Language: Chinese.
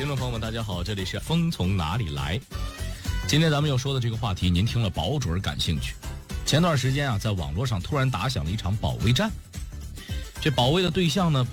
听众朋友们大家好，这里是风从哪里来。今天咱们要说的这个话题您听了保准感兴趣。前段时间啊，在网络上突然打响了一场保卫战，这保卫的对象呢